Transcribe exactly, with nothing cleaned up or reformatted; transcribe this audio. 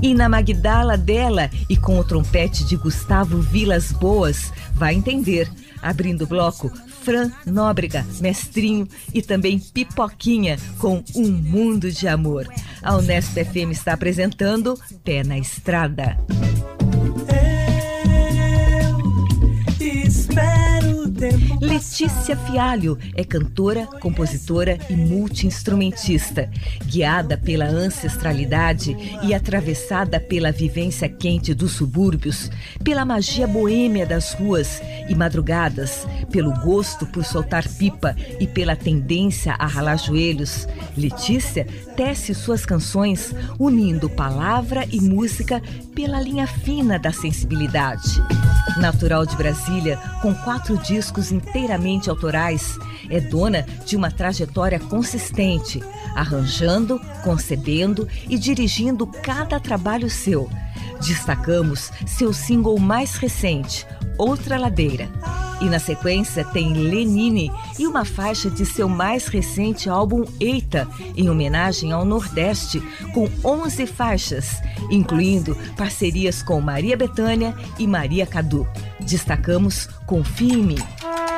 E na Magdala dela e com o trompete de Gustavo Vilas Boas, vai entender. Abrindo o bloco, Fran Nóbrega, Mestrinho e também Pipoquinha com Um Mundo de Amor. A Unesp F M está apresentando Pé na Estrada. Eu espero o tempo. Letícia Fialho é cantora, compositora e multi-instrumentista. Guiada pela ancestralidade e atravessada pela vivência quente dos subúrbios, pela magia boêmia das ruas e madrugadas, pelo gosto por soltar pipa e pela tendência a ralar joelhos, Letícia tece suas canções unindo palavra e música pela linha fina da sensibilidade. Natural de Brasília, com quatro discos inteiramente autorais, é dona de uma trajetória consistente, arranjando, concebendo e dirigindo cada trabalho seu. Destacamos seu single mais recente, Outra Ladeira. E na sequência tem Lenine e uma faixa de seu mais recente álbum Eita, em homenagem ao Nordeste, com onze faixas, incluindo parcerias com Maria Bethânia e Maria Cadu. Destacamos Confie em Mim.